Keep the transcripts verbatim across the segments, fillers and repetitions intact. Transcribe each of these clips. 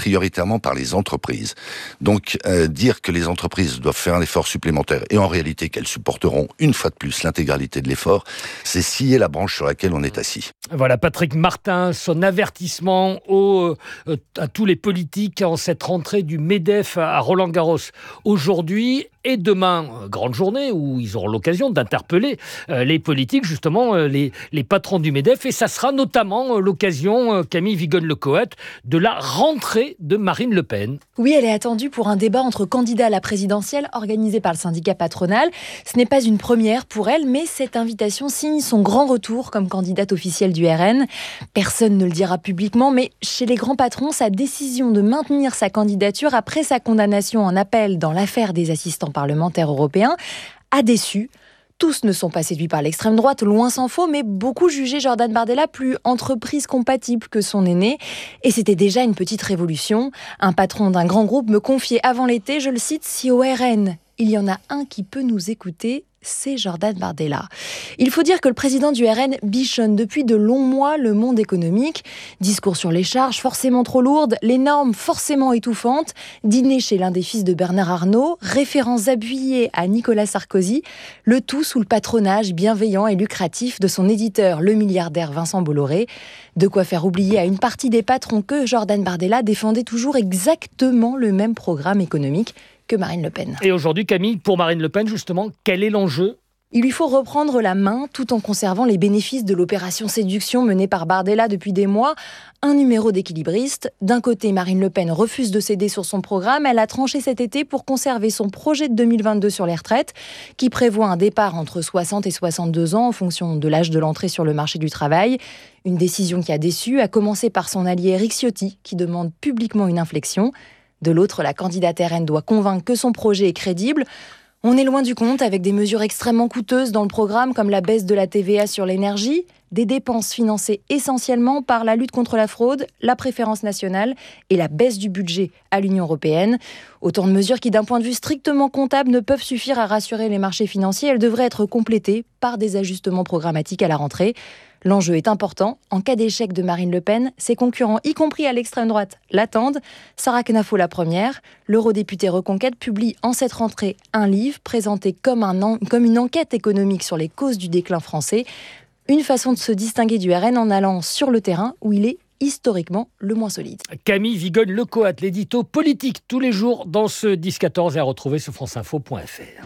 prioritairement par les entreprises. Donc, euh, dire que les entreprises doivent faire un effort supplémentaire et en réalité qu'elles supporteront une fois de plus l'intégralité de l'effort, c'est scier la branche sur laquelle on est assis. Voilà, Patrick Martin, son avertissement aux, euh, à tous les politiques en cette rentrée du MEDEF à Roland-Garros. Aujourd'hui et demain, grande journée où ils auront l'occasion d'interpeller euh, les politiques, justement euh, les, les patrons du MEDEF. Et ça sera notamment euh, l'occasion, euh, Camille Vigonne-Lecoët, de la rentrée de Marine Le Pen. Oui, elle est attendue pour un débat entre candidats à la présidentielle organisé par le syndicat patronal. Ce n'est pas une première pour elle, mais cette invitation signe son grand retour comme candidate officielle du R N. Personne ne le dira publiquement, mais chez les grands patrons, sa décision de maintenir sa candidature après sa condamnation en appel dans l'affaire des assistants parlementaires européens a déçu. Tous ne sont pas séduits par l'extrême droite, loin s'en faut, mais beaucoup jugeaient Jordan Bardella plus entreprise compatible que son aîné. Et c'était déjà une petite révolution. Un patron d'un grand groupe me confiait avant l'été, je le cite, si au R N, il y en a un qui peut nous écouter, c'est Jordan Bardella. Il faut dire que le président du R N bichonne depuis de longs mois le monde économique. Discours sur les charges forcément trop lourdes, les normes forcément étouffantes, dîner chez l'un des fils de Bernard Arnault, références appuyées à Nicolas Sarkozy, le tout sous le patronage bienveillant et lucratif de son éditeur, le milliardaire Vincent Bolloré. De quoi faire oublier à une partie des patrons que Jordan Bardella défendait toujours exactement le même programme économique que Marine Le Pen. Et aujourd'hui, Camille, pour Marine Le Pen, justement, quel est l'enjeu ? Il lui faut reprendre la main tout en conservant les bénéfices de l'opération séduction menée par Bardella depuis des mois. Un numéro d'équilibriste. D'un côté, Marine Le Pen refuse de céder sur son programme. Elle a tranché cet été pour conserver son projet de deux mille vingt-deux sur les retraites, qui prévoit un départ entre soixante et soixante-deux ans en fonction de l'âge de l'entrée sur le marché du travail. Une décision qui a déçu, à commencer par son allié Éric Ciotti, qui demande publiquement une inflexion. De l'autre, la candidate R N doit convaincre que son projet est crédible. On est loin du compte avec des mesures extrêmement coûteuses dans le programme comme la baisse de la T V A sur l'énergie, des dépenses financées essentiellement par la lutte contre la fraude, la préférence nationale et la baisse du budget à l'Union européenne. Autant de mesures qui, d'un point de vue strictement comptable, ne peuvent suffire à rassurer les marchés financiers. Elles devraient être complétées par des ajustements programmatiques à la rentrée. L'enjeu est important. En cas d'échec de Marine Le Pen, ses concurrents, y compris à l'extrême droite, l'attendent. Sarah Knafo, la première. L'eurodéputée Reconquête publie en cette rentrée un livre présenté comme, un en... comme une enquête économique sur les causes du déclin français. Une façon de se distinguer du R N en allant sur le terrain où il est historiquement le moins solide. Camille Vigonne-Lecoët, l'édito politique tous les jours dans ce dix quatorze et à retrouver sur franceinfo point f r.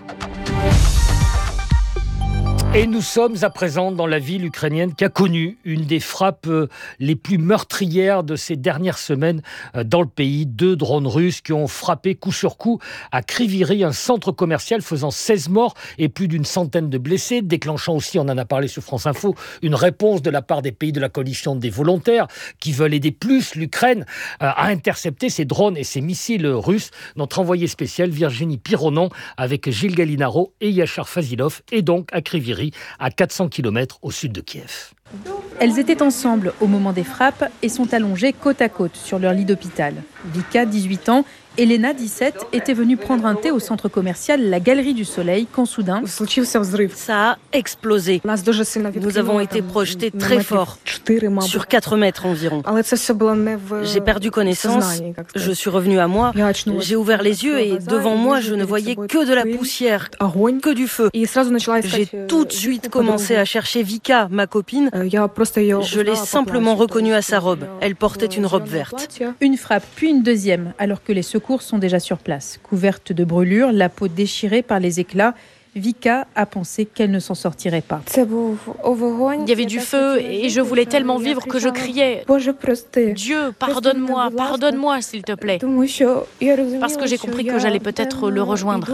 Et nous sommes à présent dans la ville ukrainienne qui a connu une des frappes les plus meurtrières de ces dernières semaines dans le pays. Deux drones russes qui ont frappé coup sur coup à Kryvyi, un centre commercial faisant seize morts et plus d'une centaine de blessés, déclenchant aussi, on en a parlé sur France Info, une réponse de la part des pays de la coalition des volontaires qui veulent aider plus l'Ukraine à intercepter ces drones et ces missiles russes. Notre envoyé spécial Virginie Pironon avec Gilles Gallinaro et Yachar Fazilov est donc à Kryvyi, à quatre cents kilomètres au sud de Kiev. Elles étaient ensemble au moment des frappes et sont allongées côte à côte sur leur lit d'hôpital. Vika, dix-huit ans, Elena, dix-sept, étaient venues prendre un thé au centre commercial La Galerie du Soleil quand soudain... Ça a explosé. Nous avons été projetés très fort, sur quatre mètres environ. J'ai perdu connaissance, je suis revenue à moi, j'ai ouvert les yeux et devant moi je ne voyais que de la poussière, que du feu. J'ai tout de suite commencé à chercher Vika, ma copine. Je l'ai simplement reconnue à sa robe. Elle portait une robe verte. Une frappe, puis une deuxième, alors que les secours sont déjà sur place. Couverte de brûlures, la peau déchirée par les éclats, Vika a pensé qu'elle ne s'en sortirait pas. Il y avait du feu et je voulais tellement vivre que je criais « Dieu, pardonne-moi, pardonne-moi s'il te plaît !» Parce que j'ai compris que j'allais peut-être le rejoindre.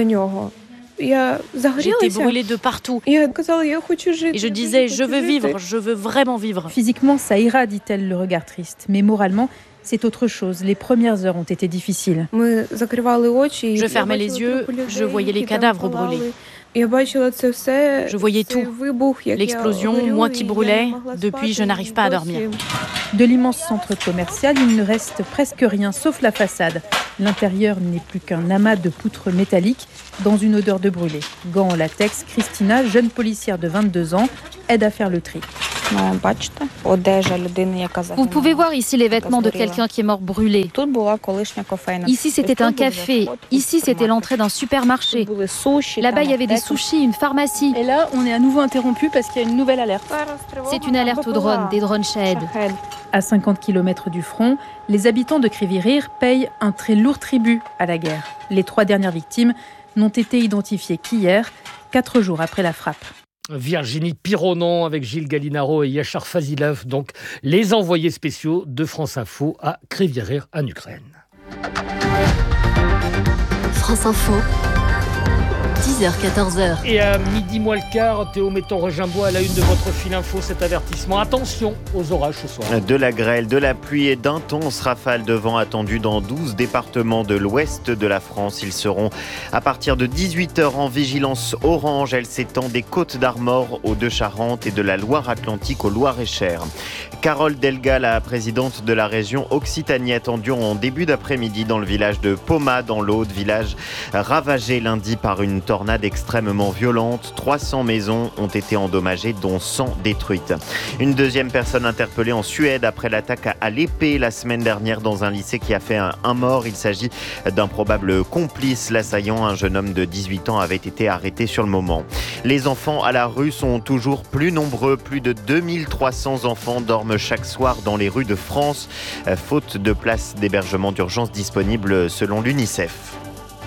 J'étais brûlée de partout. Et je disais « Je veux vivre, je veux vraiment vivre !» Physiquement, ça ira, dit-elle, le regard triste. Mais moralement, c'est autre chose. Les premières heures ont été difficiles. Je fermais les yeux, je voyais les cadavres brûlés. Je voyais tout. L'explosion, moi qui brûlais. Depuis, je n'arrive pas à dormir. De l'immense centre commercial, il ne reste presque rien, sauf la façade. L'intérieur n'est plus qu'un amas de poutres métalliques dans une odeur de brûlé. Gants en latex, Christina, jeune policière de vingt-deux ans, aide à faire le tri. Vous pouvez voir ici les vêtements de quelqu'un qui est mort brûlé. Ici, c'était un café. Ici, c'était l'entrée d'un supermarché. Là-bas, il y avait des sushis, une pharmacie. Et là, on est à nouveau interrompu parce qu'il y a une nouvelle alerte. C'est une alerte au drone, des drones Shahed. À cinquante kilomètres du front, les habitants de Kryvyi-Rih payent un très lourd tribut à la guerre. Les trois dernières victimes n'ont été identifiées qu'hier, quatre jours après la frappe. Virginie Pironon avec Gilles Gallinaro et Yachar Fazilov, donc les envoyés spéciaux de France Info à Kryvyi-Rih en Ukraine. France Info, dix heures quatorze heures. Et à midi moins le quart, Théo Metton-Regimbois à la une de votre fil info, cet avertissement. Attention aux orages ce soir. De la grêle, de la pluie et d'intenses rafales de vent attendus dans douze départements de l'ouest de la France. Ils seront à partir de dix-huit heures en vigilance orange. Elle s'étend des Côtes d'Armor aux Deux-Charentes et de la Loire-Atlantique au Loir-et-Cher. Carole Delga, la présidente de la région Occitanie, attendue en début d'après-midi dans le village de Poma, dans l'Aude, village ravagé lundi par une tornade extrêmement violente. trois cents maisons ont été endommagées, dont cent détruites. Une deuxième personne interpellée en Suède après l'attaque à l'épée la semaine dernière dans un lycée qui a fait un, un mort. Il s'agit d'un probable complice. L'assaillant, un jeune homme de dix-huit ans, avait été arrêté sur le moment. Les enfants à la rue sont toujours plus nombreux. Plus de deux mille trois cents enfants dorment chaque soir dans les rues de France, faute de places d'hébergement d'urgence disponibles selon l'UNICEF.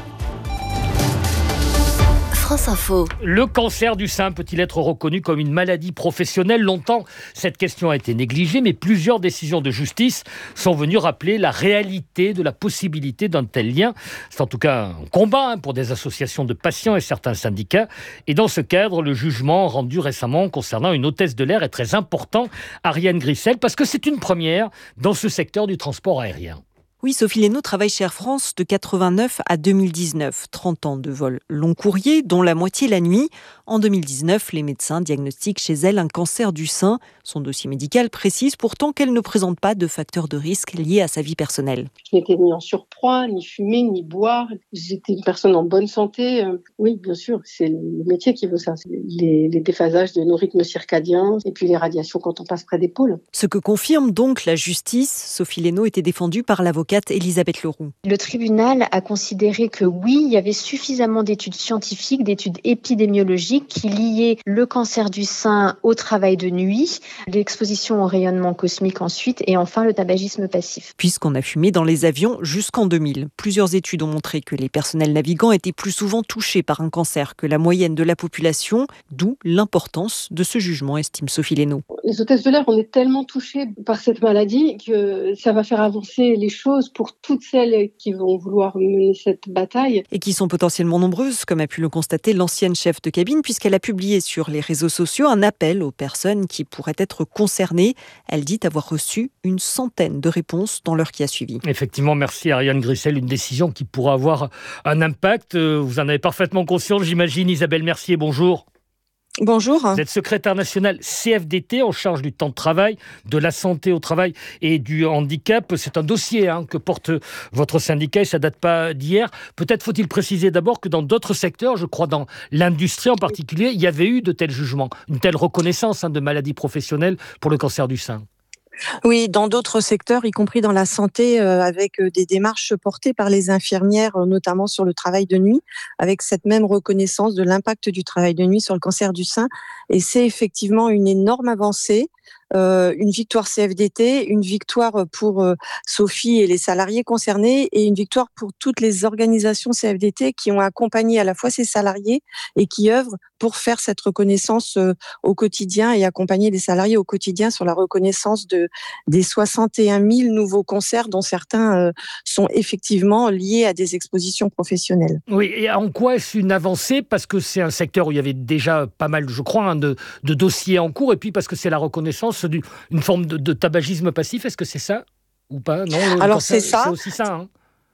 France Info. Le cancer du sein peut-il être reconnu comme une maladie professionnelle ? Longtemps, cette question a été négligée, mais plusieurs décisions de justice sont venues rappeler la réalité de la possibilité d'un tel lien. C'est en tout cas un combat hein, pour des associations de patients et certains syndicats. Et dans ce cadre, le jugement rendu récemment concernant une hôtesse de l'air est très important, Ariane Grissel, parce que c'est une première dans ce secteur du transport aérien. Oui, Sophie Lénaud travaille chez Air France de quatre-vingt-neuf à deux mille dix-neuf. trente ans de vol long courrier, dont la moitié la nuit. En deux mille dix-neuf, les médecins diagnostiquent chez elle un cancer du sein. Son dossier médical précise pourtant qu'elle ne présente pas de facteurs de risque liés à sa vie personnelle. Je n'étais ni en surpoids, ni fumer, ni boire. J'étais une personne en bonne santé. Oui, bien sûr, c'est le métier qui veut ça. Les, les déphasages de nos rythmes circadiens et puis les radiations quand on passe près des pôles. Ce que confirme donc la justice. Sophie Lénaud était défendue par l'avocat Elisabeth Leroux. Le tribunal a considéré que oui, il y avait suffisamment d'études scientifiques, d'études épidémiologiques qui liaient le cancer du sein au travail de nuit, l'exposition au rayonnement cosmique ensuite et enfin le tabagisme passif. Puisqu'on a fumé dans les avions jusqu'en deux mille. Plusieurs études ont montré que les personnels navigants étaient plus souvent touchés par un cancer que la moyenne de la population, d'où l'importance de ce jugement, estime Sophie Lénaud. Les hôtesses de l'air, on est tellement touchés par cette maladie que ça va faire avancer les choses pour toutes celles qui vont vouloir mener cette bataille. Et qui sont potentiellement nombreuses, comme a pu le constater l'ancienne chef de cabine, puisqu'elle a publié sur les réseaux sociaux un appel aux personnes qui pourraient être concernées. Elle dit avoir reçu une centaine de réponses dans l'heure qui a suivi. Effectivement, merci Ariane Grissel, une décision qui pourra avoir un impact. Vous en avez parfaitement conscience, j'imagine. Isabelle Mercier, bonjour. Bonjour. Vous êtes secrétaire nationale C F D T en charge du temps de travail, de la santé au travail et du handicap. C'est un dossier hein, que porte votre syndicat et ça ne date pas d'hier. Peut-être faut-il préciser d'abord que dans d'autres secteurs, je crois dans l'industrie en particulier, il y avait eu de tels jugements, une telle reconnaissance hein, de maladies professionnelles pour le cancer du sein. Oui, dans d'autres secteurs, y compris dans la santé, euh, avec des démarches portées par les infirmières, euh, notamment sur le travail de nuit, avec cette même reconnaissance de l'impact du travail de nuit sur le cancer du sein. Et c'est effectivement une énorme avancée. Euh, une victoire C F D T, une victoire pour euh, Sophie et les salariés concernés et une victoire pour toutes les organisations C F D T qui ont accompagné à la fois ces salariés et qui œuvrent pour faire cette reconnaissance euh, au quotidien et accompagner les salariés au quotidien sur la reconnaissance de, des soixante et un mille nouveaux cancers dont certains euh, sont effectivement liés à des expositions professionnelles. Oui, et en quoi est-ce une avancée ? Parce que c'est un secteur où il y avait déjà pas mal, je crois, hein, de, de dossiers en cours et puis parce que c'est la reconnaissance d'une forme de, de tabagisme passif, est-ce que c'est ça ou pas ? Non, le Alors cancer, c'est ça. C'est aussi ça. Hein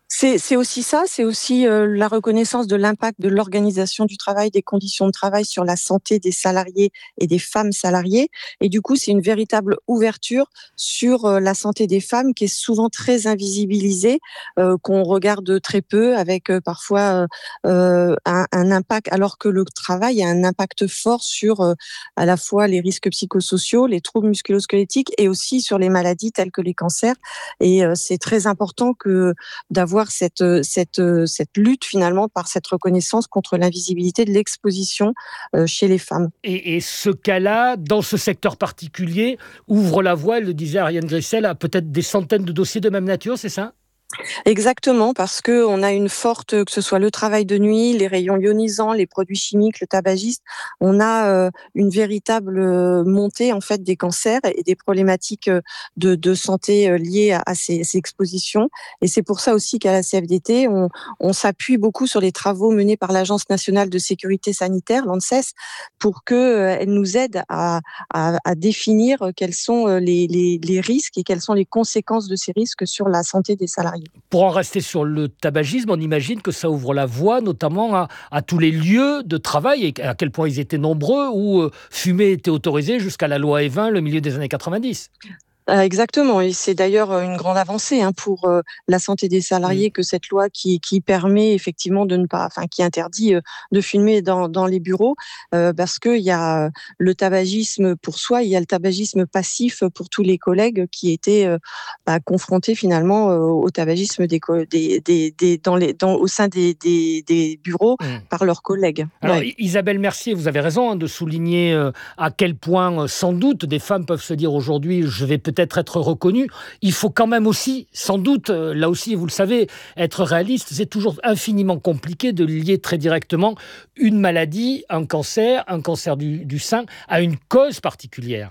C'est, c'est aussi ça, c'est aussi euh, la reconnaissance de l'impact de l'organisation du travail, des conditions de travail sur la santé des salariés et des femmes salariées. Et du coup, c'est une véritable ouverture sur euh, la santé des femmes qui est souvent très invisibilisée, euh, qu'on regarde très peu, avec euh, parfois euh, un, un impact, alors que le travail a un impact fort sur euh, à la fois les risques psychosociaux, les troubles musculo-squelettiques et aussi sur les maladies telles que les cancers. Et euh, c'est très important que d'avoir cette, cette, cette lutte finalement par cette reconnaissance contre l'invisibilité de l'exposition euh, chez les femmes. Et, et ce cas-là, dans ce secteur particulier, ouvre la voie, le disait Ariane Grissel, à peut-être des centaines de dossiers de même nature, c'est ça ? Exactement, parce que on a une forte, que ce soit le travail de nuit, les rayons ionisants, les produits chimiques, le tabagisme, on a euh, une véritable montée en fait des cancers et des problématiques de, de santé euh, liées à, à ces, ces expositions. Et c'est pour ça aussi qu'à la C F D T, on, on s'appuie beaucoup sur les travaux menés par l'Agence nationale de sécurité sanitaire, l'ANSES, pour que euh, elle nous aide à, à, à définir quels sont les, les, les risques et quelles sont les conséquences de ces risques sur la santé des salariés. Pour en rester sur le tabagisme, on imagine que ça ouvre la voie notamment à, à tous les lieux de travail et à quel point ils étaient nombreux où euh, fumer était autorisé jusqu'à la loi E vingt, le milieu des années quatre-vingt-dix. Exactement, et c'est d'ailleurs une grande avancée hein, pour euh, la santé des salariés mmh. que cette loi qui, qui permet effectivement de ne pas, enfin qui interdit euh, de fumer dans, dans les bureaux, euh, parce que il y a le tabagisme pour soi, il y a le tabagisme passif pour tous les collègues qui étaient euh, bah, confrontés finalement euh, au tabagisme des, des, des, des dans les dans au sein des, des, des bureaux mmh. par leurs collègues. Alors ouais. Isabelle Mercier, vous avez raison hein, de souligner euh, à quel point euh, sans doute des femmes peuvent se dire aujourd'hui je vais peut-être peut-être être reconnu. Il faut quand même aussi, sans doute, là aussi, vous le savez, être réaliste. C'est toujours infiniment compliqué de lier très directement une maladie, un cancer, un cancer du, du sein, à une cause particulière.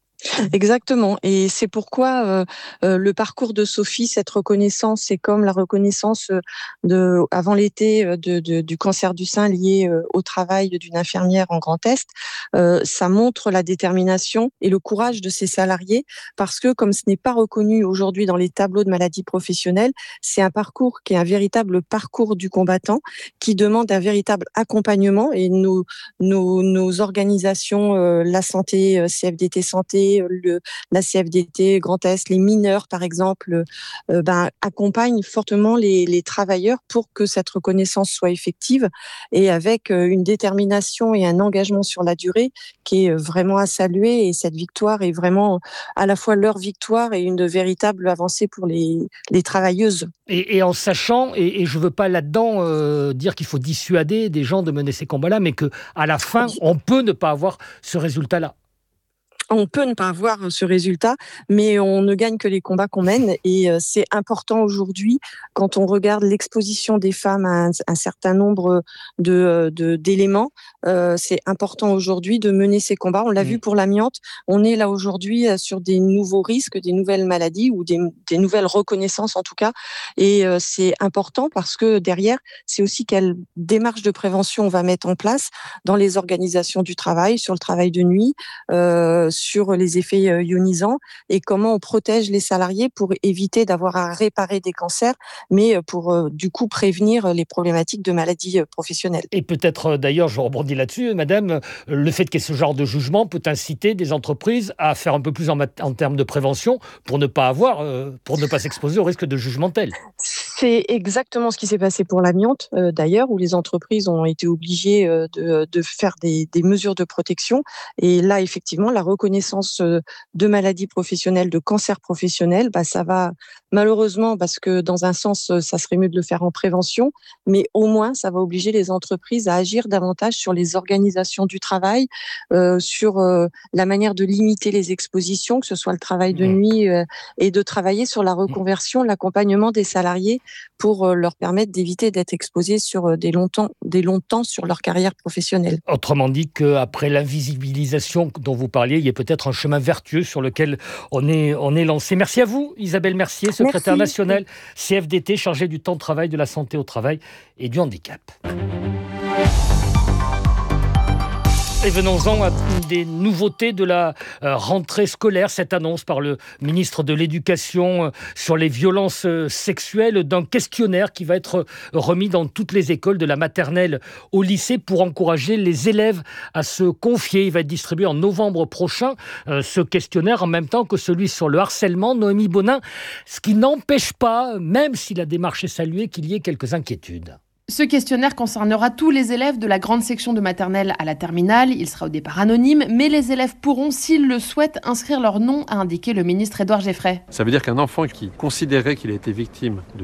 Exactement, et c'est pourquoi euh, euh, le parcours de Sophie, cette reconnaissance, c'est comme la reconnaissance de, avant l'été de, de, du cancer du sein lié euh, au travail d'une infirmière en Grand Est. Euh, ça montre la détermination et le courage de ces salariés, parce que comme ce n'est pas reconnu aujourd'hui dans les tableaux de maladies professionnelles, c'est un parcours qui est un véritable parcours du combattant, qui demande un véritable accompagnement, et nos, nos, nos organisations, euh, la santé, euh, C F D T Santé, Le, la C F D T Grand Est, les mineurs par exemple, euh, ben, accompagnent fortement les, les travailleurs pour que cette reconnaissance soit effective, et avec euh, une détermination et un engagement sur la durée qui est vraiment à saluer. Et cette victoire est vraiment à la fois leur victoire et une véritable avancée pour les, les travailleuses. Et, et en sachant, et, et je ne veux pas là-dedans euh, dire qu'il faut dissuader des gens de mener ces combats-là, mais qu'à la fin, on peut ne pas avoir ce résultat-là. On peut ne pas avoir ce résultat, mais on ne gagne que les combats qu'on mène. Et c'est important aujourd'hui, quand on regarde l'exposition des femmes à un, un certain nombre de, de, d'éléments, euh, c'est important aujourd'hui de mener ces combats. On l'a mmh. vu pour l'amiante. On est là aujourd'hui sur des nouveaux risques, des nouvelles maladies ou des, des nouvelles reconnaissances en tout cas. Et euh, c'est important parce que derrière, c'est aussi quelle démarche de prévention on va mettre en place dans les organisations du travail, sur le travail de nuit, euh, sur les effets ionisants, et comment on protège les salariés pour éviter d'avoir à réparer des cancers, mais pour du coup prévenir les problématiques de maladies professionnelles. Et peut-être d'ailleurs, je rebondis là-dessus, madame, le fait qu'il y ait ce genre de jugement peut inciter des entreprises à faire un peu plus en, mat- en termes de prévention pour ne pas avoir, euh, pour ne pas s'exposer au risque de jugement tel. C'est exactement ce qui s'est passé pour l'amiante, euh, d'ailleurs, où les entreprises ont été obligées euh, de, de faire des, des mesures de protection. Et là, effectivement, la reconnaissance de maladies professionnelles, de cancers professionnels, bah, ça va malheureusement, parce que dans un sens, ça serait mieux de le faire en prévention, mais au moins, ça va obliger les entreprises à agir davantage sur les organisations du travail, euh, sur euh, la manière de limiter les expositions, que ce soit le travail de nuit, euh, et de travailler sur la reconversion, l'accompagnement des salariés pour euh, leur permettre d'éviter d'être exposés sur des longs temps, des longs temps sur leur carrière professionnelle. Autrement dit qu'après l'invisibilisation dont vous parliez, il y a peut-être un chemin vertueux sur lequel on est, on est lancé. Merci à vous, Isabelle Mercier, secrétaire Merci. nationale C F D T, chargée du temps de travail, de la santé au travail et du handicap. Et venons-en à des nouveautés de la rentrée scolaire. Cette annonce par le ministre de l'Éducation sur les violences sexuelles d'un questionnaire qui va être remis dans toutes les écoles de la maternelle au lycée pour encourager les élèves à se confier. Il va être distribué en novembre prochain, ce questionnaire, en même temps que celui sur le harcèlement. Noémie Bonin, ce qui n'empêche pas, même si la démarche est saluée, qu'il y ait quelques inquiétudes. Ce questionnaire concernera tous les élèves de la grande section de maternelle à la terminale. Il sera au départ anonyme, mais les élèves pourront, s'ils le souhaitent, inscrire leur nom, a indiqué le ministre Édouard Geffray. Ça veut dire qu'un enfant qui considérait qu'il a été victime de